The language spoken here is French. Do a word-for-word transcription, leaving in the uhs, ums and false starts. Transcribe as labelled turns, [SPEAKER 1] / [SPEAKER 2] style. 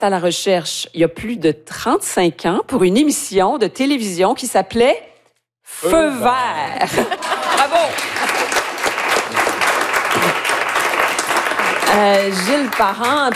[SPEAKER 1] à la recherche il y a plus de trente-cinq ans pour une émission de télévision qui s'appelait Feu vert. Bravo! Euh, Gilles Parent,